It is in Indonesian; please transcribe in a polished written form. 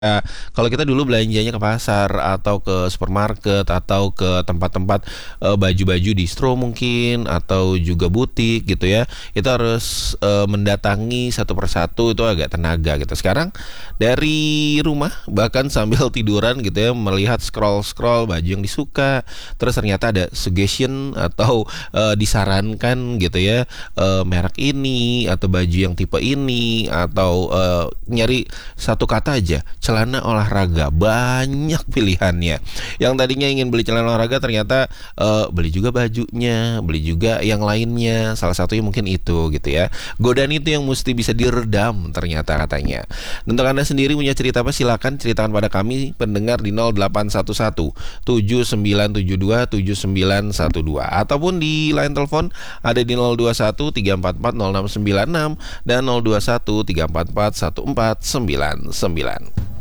Kalau kita dulu belanjanya ke pasar atau ke supermarket atau ke tempat-tempat baju-baju distro mungkin atau juga butik gitu ya. Itu harus mendatangi satu persatu, itu agak tenaga gitu. Sekarang dari rumah bahkan sambil tiduran gitu ya, melihat scroll-scroll baju yang disuka, terus ternyata ada suggestion atau disarankan gitu ya, merek ini atau baju yang tipe ini atau nyari satu kata aja, celana olahraga, banyak pilihannya. Yang tadinya ingin beli celana olahraga ternyata beli juga bajunya, beli juga yang lainnya. Salah satunya mungkin itu gitu ya. Godaan itu yang mesti bisa diredam ternyata katanya. Dan untuk Anda sendiri punya cerita apa? Silakan ceritakan pada kami pendengar di 0811 7972 7912 ataupun di line telepon ada di 021 344 0696 dan 021 344 1499.